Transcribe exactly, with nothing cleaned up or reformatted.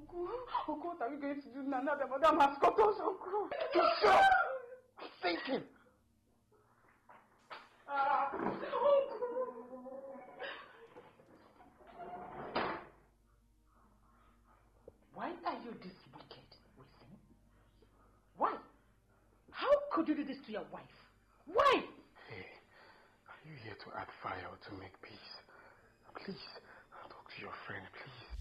Uncle, Uncle, what are we going to do now that the madam has got us, Uncle? Shut up! I'm thinking. Ah, Uncle. Why are you this wicked, Wilson? Why? How could you do this to your wife? Why? Hey, are you here to add fire or to make peace? Please, talk to your friend, please.